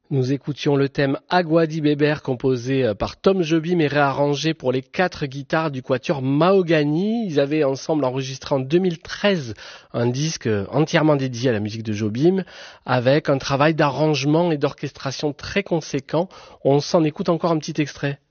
Nous écoutions le thème Agua di Beber composé par Tom Jobim et réarrangé pour les 4 guitares du quatuor Mahogany. Ils avaient ensemble enregistré en 2013 un disque entièrement dédié à la musique de Jobim avec un travail d'arrangement et d'orchestration très conséquent. On s'en écoute encore un petit extrait.